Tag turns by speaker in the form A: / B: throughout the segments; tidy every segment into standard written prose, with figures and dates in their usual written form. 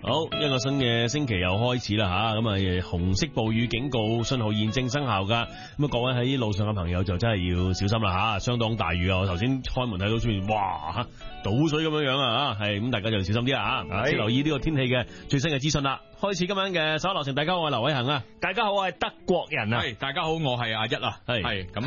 A: 好，一個新嘅星期又開始啦吓，咁啊紅色暴雨警告信號現正生效噶，咁啊各位喺路上嘅朋友就真係要小心啦吓，相當大雨啊！我頭先開門睇到出面，哇，倒水咁樣樣啊，係咁大家就小心啲啦吓，先留意呢個天氣嘅最新嘅資訊啦。開始今晚嘅首流程，大家好，我係劉偉恒啊，
B: 大家好，我係德國人啊，
C: 係大家好，我係阿一啊，係咁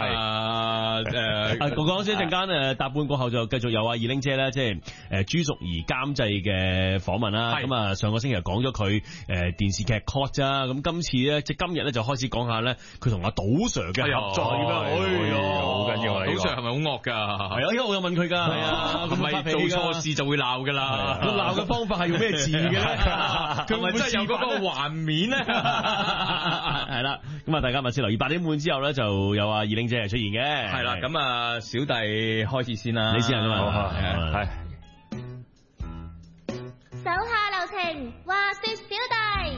A: 講先陣間搭半過後就繼續有阿二玲姐咧，即係朱淑儀監製嘅訪問啦。咁啊上個星期講咗佢電視劇 Caught 咋，咁今次咧即係今日咧就開始講下咧佢同阿賭 Sir 嘅合作點樣，
C: 好緊要啊！賭 Sir 係咪好惡噶？
A: 係啊，因為我有問佢噶，係啊，
C: 咁咪做錯事就會鬧噶啦？
A: 鬧嘅方法係用咩字嘅咧？
C: 佢咪真係有嗰個橫面咧？
A: 係啦，咁啊大家密切留意8點半之後咧就有阿二玲姐係出現嘅。
C: 係啦，咁啊小弟開始先啦，
A: 你先啊嘛，係。
D: 手下留情，話說小弟。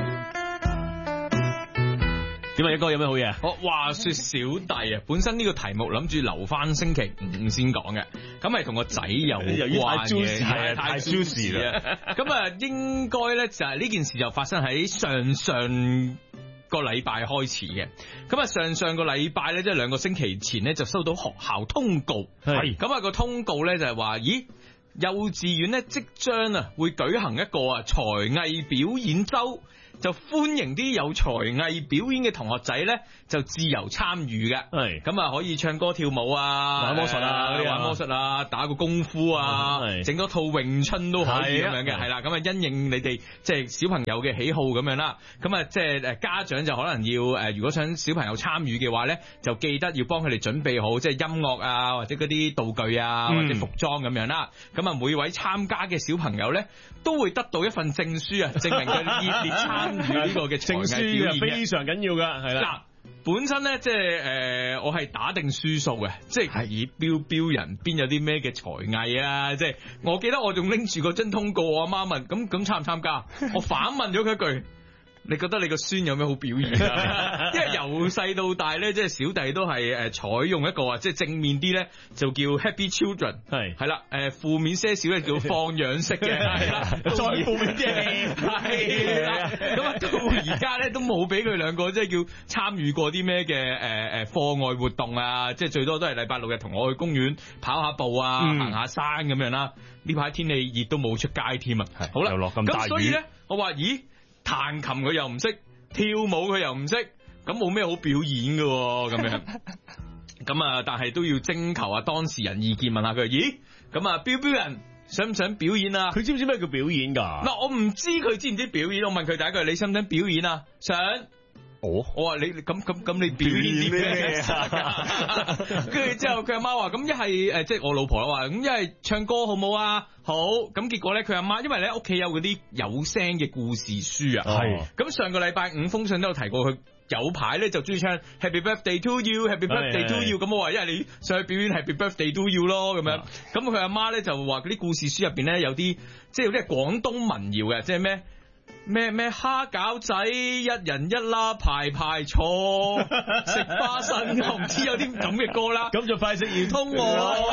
A: 點啊，一哥有咩好嘢？
C: 話說小弟啊，本身呢個題目諗住留翻星期5先講嘅，咁係同個仔有關嘅，
B: 係太 juicy 啦。
C: 咁啊，應該咧就係呢件事就發生喺上個禮拜開始嘅。咁啊，上個禮拜咧，即係2個星期前咧，就收到學校通告，係咁啊個通告咧就係話，咦，幼稚園咧即將啊會舉行一個啊才藝表演周。就歡迎啲有才藝表演嘅同學仔咧，就自由參與嘅。係咁啊，可以唱歌跳舞啊，玩魔術啊，玩魔術啊，打個功夫啊，整多套詠春都可以咁樣嘅。係啦，咁啊，因應你哋即係小朋友嘅喜好咁樣啦。咁啊，即係家長就可能要如果想小朋友參與嘅話咧，就記得要幫佢哋準備好即係音樂啊，或者嗰啲道具啊，或者服裝咁樣啦。咁啊，每位參加嘅小朋友咧，都會得到一份證書啊，證明佢熱烈參與呢個嘅才藝表演，
A: 非常緊要噶，係啦。
C: 嗱，本身咧即係我係打定輸數嘅，即係以標人邊有啲咩嘅才藝啊？即係我記得我仲拎住個張通告，我阿媽問咁參唔參加？我反問咗佢一句。你覺得你個孫有咩好表現啊？因為由細到大咧，即係小弟都係採用一個即係正面啲咧，就叫 Happy Children，係啦，負面些少咧叫放養式嘅，係啦，再負面啲係啦。咁啊，到而家咧都冇俾佢兩個即係叫參與過啲咩嘅課外活動啊，即係最多都係禮拜6日同我去公園跑下步啊，行下山咁樣啦。呢排天氣熱都冇出街添啊。好啦，
B: 又落咁大雨，
C: 咁所以咧，我話咦？彈琴佢又唔識，跳舞佢又唔識，咁冇咩好表演嘅咁樣。咁啊，但係都要徵求啊當事人意見，問下佢。咦，咁啊，標人想唔想表演啊？
A: 佢知唔知咩叫表演噶？
C: 嗱，我唔知佢知唔知表演。我問佢第一句，你想唔想表演啊？想。我話你咁你表演啲咩？跟住之後佢阿媽話咁一係即係我老婆啦話咁一係唱歌好冇啊？好，咁結果咧佢阿媽因為咧屋企有嗰啲有聲嘅故事書啊，係咁上個禮拜5封信都有提過佢有排咧就中意唱 Happy Birthday to You，Happy Birthday to You， 咁我話因為你上去表演 Happy Birthday to You 咯咁樣，咁佢阿媽咧就話嗰啲故事書入邊咧有啲即係有啲係廣東民謠嘅，即係咩蝦餃仔一人一粒排坐，食花生我唔知有啲咁嘅歌啦，
A: 咁就快食完通我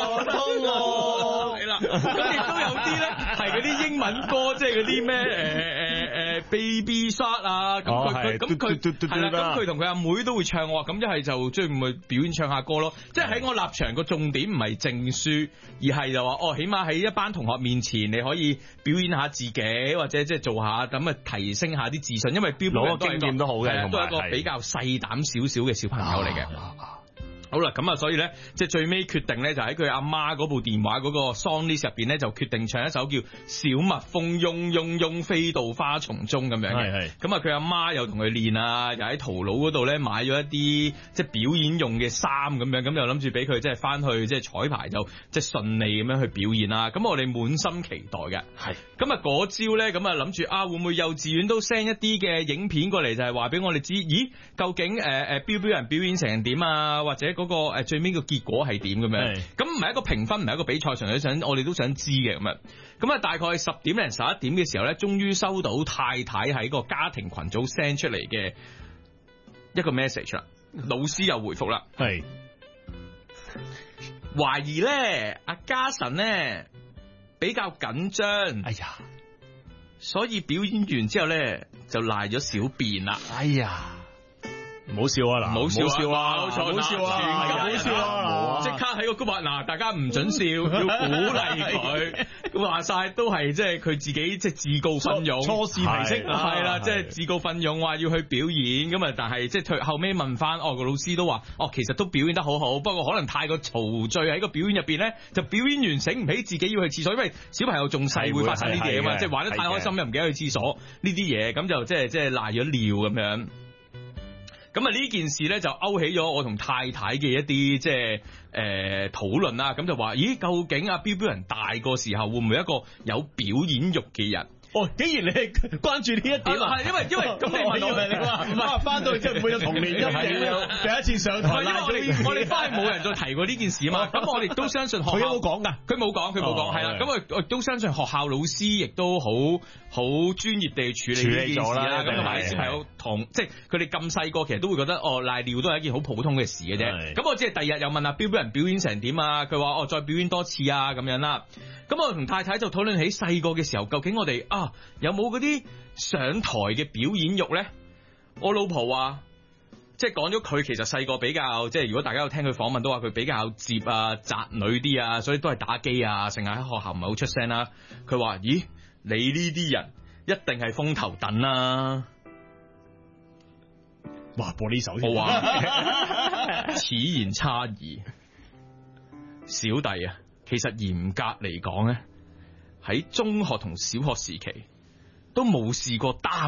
C: 係啦，咁亦都有啲咧係嗰啲英文歌，即係嗰啲咩Baby Shark 啊，咁佢係啦，咁佢同佢阿妹都會唱，我話咁一係就即係咪表演唱下歌咯，即係喺我立場個重點唔係證書，而係就話起碼喺一班同學面前你可以表演下自己，或者即係做下咁啊提升下啲自信，因為攞個經驗都好嘅，都係一個比較細膽少少嘅小朋友嚟嘅。好啦，咁啊，所以咧，即係最尾決定咧，就喺佢阿媽嗰部電話嗰個 song list 入邊咧，就決定唱一首叫《小蜜蜂嗡嗡嗡飛到花叢中》咁樣嘅。係。咁啊，佢阿媽又同佢練啊，又喺淘寶嗰度咧買咗一啲即係表演用嘅衫咁樣，咁又諗住俾佢即係翻去即係彩排就即係順利咁樣去表演啦。咁我哋滿心期待嘅。係。咁啊嗰朝咧，咁啊諗住啊會唔會幼稚園都 send 一啲嘅影片過嚟，就係話俾我哋知，咦究竟標人表演成點啊，或者嗰個最尾個結果係點咁樣？咁唔係一個評分，唔係一個比賽，純粹我哋都想知嘅咁啊。咁啊，大概10點零11點嘅時候咧，終於收到太太喺個家庭群組 send 出嚟嘅一個 message 啦。老師又回覆啦，係懷疑咧阿嘉臣咧比較緊張，哎呀， 所以表演完之後咧就賴咗小便啦。
B: 哎呀！唔好笑啊嗱，
C: 唔好笑啊，
B: 唔好笑啊，
C: 全家
B: 唔好笑啊，
C: 即刻喺個 group 話嗱，大家唔准笑，要鼓勵佢。話晒都係即係佢自己即係自告奮勇，
B: 初試提升
C: 係啦，即係自告奮勇話要去表演咁啊，但係即係後尾問翻，個老師都話，其實都表演得好好，不過可能太過陶醉喺個表演入邊咧，就表演完醒唔起自己要去廁所，因為小朋友仲細會發生呢啲嘢啊嘛，即係玩得太開心又唔記得去廁所呢啲嘢，咁就即係賴咗尿咁樣。咁啊呢件事咧就勾起咗我同太太嘅一啲即係討論啦，咁就話，咦，究竟阿彪彪人大個時候會唔會一個有表演欲嘅人？
B: 竟然你係關注呢一點啊？
C: 係因為咁你問我，
B: 你話唔係翻到去即係唔會有童年陰影，第一次上台拉咗
C: 我哋翻去冇人再提過呢件事嘛。咁我哋都相信學校
B: 佢有冇講㗎？
C: 佢冇講，係啦。咁我都相信學校老師亦都好專業地處理呢件事啦。咁同埋小朋友即係佢哋咁細個，其實都會覺得賴尿都係一件好普通嘅事嘅啫。咁我即係第二日又問阿彪彪人表演成點啊？佢話再表演多次啊咁樣啦。咁我同太太就討論起細個嘅時候，究竟我哋有冇嗰啲上台嘅表演欲咧？我老婆話，即係講咗佢其實細個比較，即係如果大家有聽佢訪問都話佢比較接宅女啲啊，所以都係打機啊，成日喺學校唔係好出聲啦。佢話：咦，你呢啲人一定係風頭躉啦！
B: 哇，播呢首先。
C: 我話此言差矣，小弟啊。其實嚴格嚟講咧，喺中學同小學時期都冇試過擔